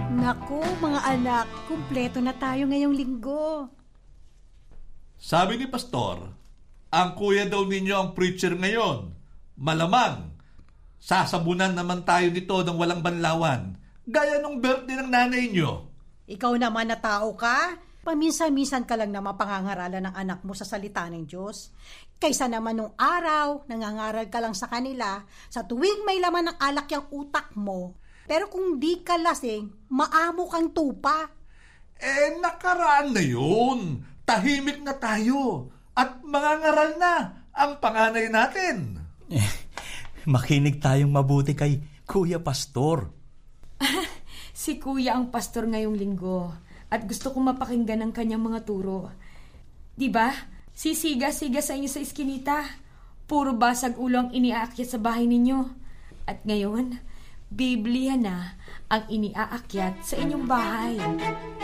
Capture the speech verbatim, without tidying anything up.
Naku, mga anak, kumpleto na tayo ngayong linggo. Sabi ni Pastor, ang kuya daw ninyo ang preacher ngayon. Malamang, sasabunan naman tayo nito ng walang banlawan, gaya nung birthday ng nanay nyo. Ikaw naman na tao ka, paminsan-minsan ka lang na mapangangaralan ng anak mo sa salita ng Diyos. Kaysa naman nung araw, nangangaral ka lang sa kanila, sa tuwing may laman ng alak yung utak mo. Pero kung di ka lasing, maamo kang tupa. Eh, nakaraan na yun. Tahimik na tayo. At mangangaral na ang panganay natin. Eh, makinig tayong mabuti kay Kuya Pastor. Si Kuya ang pastor ngayong linggo at gusto kong mapakinggan ang kanyang mga turo. Diba? Sisiga-siga sa inyo sa iskinita. Puro basag ulo ang iniaakyat sa bahay ninyo. At ngayon, Biblia na ang iniaakyat sa inyong bahay.